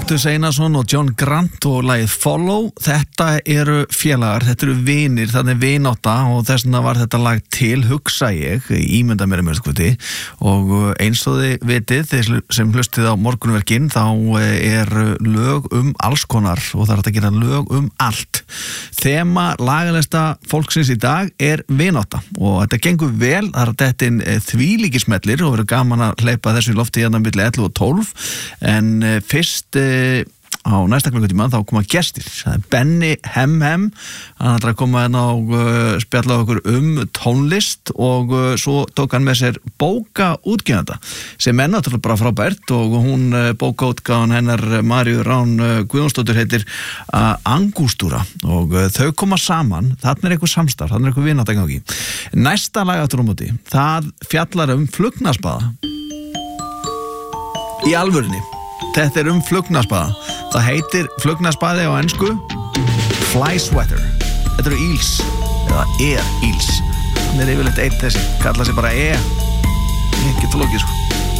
Kaktus Einarsson og John Grant og lagið Follow. Þetta eru félagar, þetta eru vinir, þannig vinátta og þess vegna var þetta lag til, hugsa ég, ímynda mér og eins og þið vitið, þeir sem hlustið á morgunverkin, þá lög alls konar og það hægt að gera lög allt. Þema lagalesta fólksins í dag vinátta og þetta gengur vel, það detta inn þvílíkismellir og verður gaman að hleypa þessu í lofti hérna milli 11 og 12, en fyrst á næsta klukkutíma þá koma gestir. Það Benny Hem, hann ætlar að koma hérna og spjalla okkur tónlist og svo tók hann með sér bókaútgefanda sem náttúrulega bara frábært og hún bókaútgáfan hennar Maríu Rán Guðjónsdóttir heitir Angústúra og þau koma saman, þarna eitthvað samstarf, þarna eitthvað vinátt að gangi. Næsta lag aftur á móti, það fjallar flugnaspaða. Í alvörinni. Þetta flugnaspaða. Það heitir flugnaspaði á ensku Fly Sweater. Þetta eru íls, eða íls. Hann yfirleitt eitt þessi, kalla sig bara ekki flókið sko.